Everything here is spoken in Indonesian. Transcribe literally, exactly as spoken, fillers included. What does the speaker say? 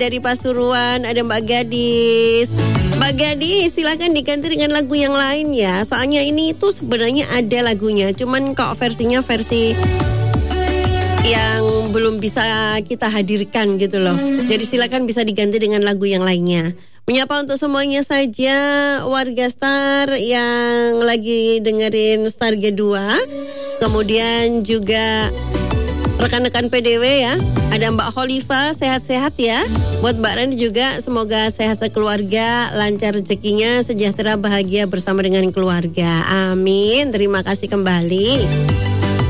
dari Pasuruan, ada Mbak Gadis. Mbak Gadis, silakan diganti dengan lagu yang lain ya. Soalnya ini itu sebenarnya ada lagunya, cuman kok versinya versi yang belum bisa kita hadirkan gitu loh. Jadi silakan bisa diganti dengan lagu yang lainnya. Menyapa untuk semuanya saja warga Star yang lagi dengerin Star G dua. Kemudian juga rekan-rekan P D W ya. Ada Mbak Kholifa, sehat-sehat ya. Buat Mbak Rani juga semoga sehat sekeluarga, lancar rezekinya, sejahtera, bahagia bersama dengan keluarga. Amin. Terima kasih kembali.